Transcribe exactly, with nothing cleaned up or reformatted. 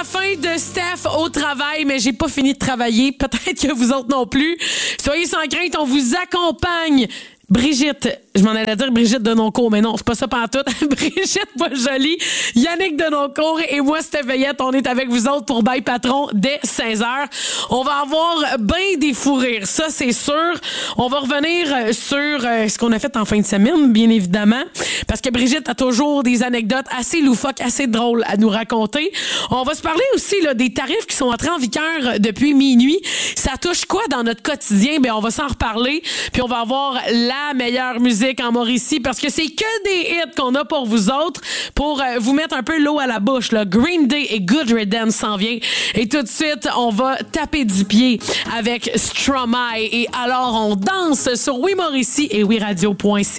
la fin de Steph au travail, mais j'ai pas fini de travailler. Peut-être que vous autres non plus. Soyez sans crainte, on vous accompagne. Brigitte, je m'en allais dire Brigitte Denoncourt, mais non, c'est pas ça pantoute. Brigitte Boisjoli, Yannick Denoncourt et moi, Steph Veillette, on est avec vous autres pour Bail Patron dès seize heures. On va avoir bien des fous rires, ça c'est sûr. On va revenir sur euh, ce qu'on a fait en fin de semaine, bien évidemment, parce que Brigitte a toujours des anecdotes assez loufoques, assez drôles à nous raconter. On va se parler aussi là, des tarifs qui sont entrés en vigueur depuis minuit. Ça touche quoi dans notre quotidien? Ben, on va s'en reparler, puis on va avoir la meilleure musique en Mauricie parce que c'est que des hits qu'on a pour vous autres pour euh, vous mettre un peu l'eau à la bouche. Là. Green Day et Good Riddance s'en vient. Et tout de suite, on va taper du pied avec Stromae. Et alors, on danse sur Oui Mauricie et oui radio point c a.